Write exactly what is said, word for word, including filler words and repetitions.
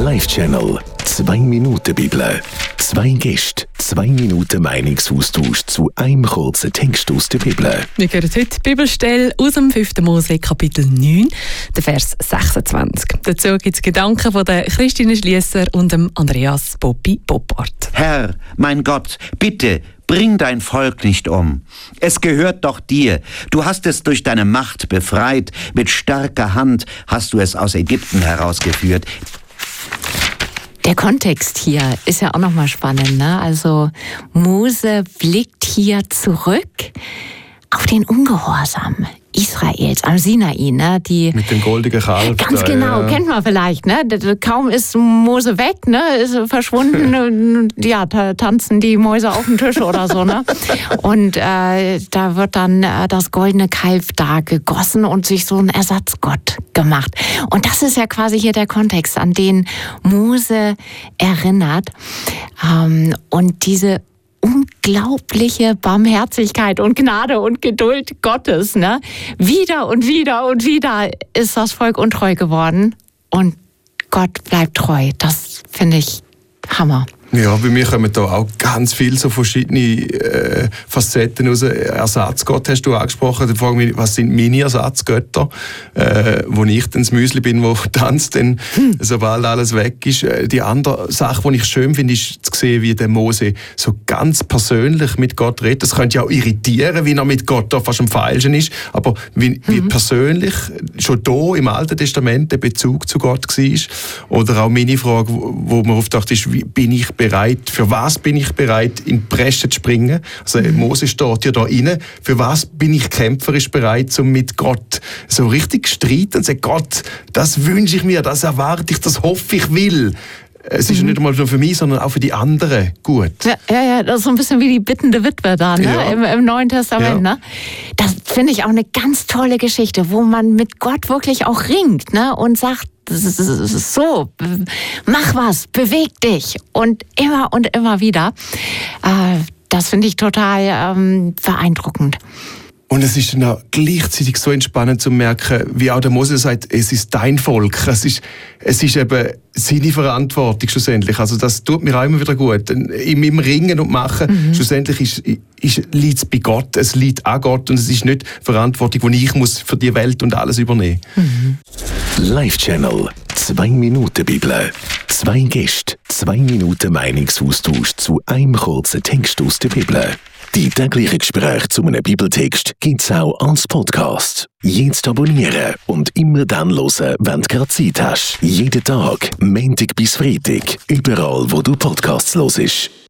Live-Channel. Zwei Minuten Bibel. Zwei Gäste, zwei Minuten Meinungsaustausch zu einem kurzen Text aus der Bibel. Wir hören heute die Bibelstelle aus dem fünften Mose, Kapitel neun, der Vers sechsundzwanzig. Dazu gibt es Gedanken von der Christine Schliesser und dem Andreas Bobby Boppart. Herr, mein Gott, bitte, bring dein Volk nicht um. Es gehört doch dir. Du hast es durch deine Macht befreit. Mit starker Hand hast du es aus Ägypten herausgeführt. Der Kontext hier ist ja auch nochmal spannend, ne? Also Mose blickt hier zurück auf den Ungehorsam Israels am Sinai, ne? Die mit dem goldenen Kalb. Ganz da, genau, ja. Kennt man vielleicht, ne? Kaum ist Mose weg, ne? Ist verschwunden, ja, da tanzen die Mäuse auf dem Tisch oder so, ne? Und äh, da wird dann äh, das goldene Kalb da gegossen und sich so ein Ersatzgott gemacht. Und das ist ja quasi hier der Kontext, an den Mose erinnert. Ähm, und diese unglaubliche Barmherzigkeit und Gnade und Geduld Gottes, ne? Wieder und wieder und wieder ist das Volk untreu geworden und Gott bleibt treu. Das finde ich Hammer. Ja, bei mir kommen da auch ganz viele so verschiedene äh, Facetten raus. Ersatzgott hast du angesprochen. Dann frage ich mich, was sind meine Ersatzgötter? Äh, wo ich dann das Müsli bin, wo tanzt, denn hm. sobald alles weg ist. Die andere Sache, die ich schön finde, ist zu sehen, wie der Mose so ganz persönlich mit Gott redet. Das könnte ja auch irritieren, wie er mit Gott da fast am Falschen ist. Aber wie, wie mhm. persönlich schon da im Alten Testament der Bezug zu Gott war. Oder auch meine Frage, wo man oft dachte, ist, wie bin ich bereit, für was bin ich bereit, in die Bresche zu springen? Also mhm. Mose steht ja da rein, für was bin ich kämpferisch bereit, um mit Gott so richtig streiten und sagen, Gott, das wünsche ich mir, das erwarte ich, das hoffe ich will. Es ist mhm. nicht einmal nur für mich, sondern auch für die anderen gut. Ja, ja, ja, das ist so ein bisschen wie die bittende Witwe da, ne? Ja. Im, im Neuen Testament. Ja. Ne? Das finde ich auch eine ganz tolle Geschichte, wo man mit Gott wirklich auch ringt, ne? Und sagt, so, mach was, beweg dich. Und immer und immer wieder. Äh, das finde ich total ähm, beeindruckend. Und es ist dann auch gleichzeitig so entspannend zu merken, wie auch der Mose sagt, es ist dein Volk. Es ist, es ist eben seine Verantwortung schlussendlich. Also das tut mir auch immer wieder gut. In meinem Ringen und Machen, mhm. schlussendlich ist, ist, liegt es bei Gott, es liegt an Gott und es ist nicht Verantwortung, die ich muss für die Welt und alles übernehmen muss. Mhm. Live-Channel. Zwei Minuten Bibel. Zwei Gäste, zwei Minuten Meinungsaustausch zu einem kurzen Text aus der Bibel. Die täglichen Gespräche zu einem Bibeltext gibt es auch als Podcast. Jetzt abonnieren und immer dann hören, wenn du gerade Zeit hast. Jeden Tag, Montag bis Freitag, überall wo du Podcasts hörst.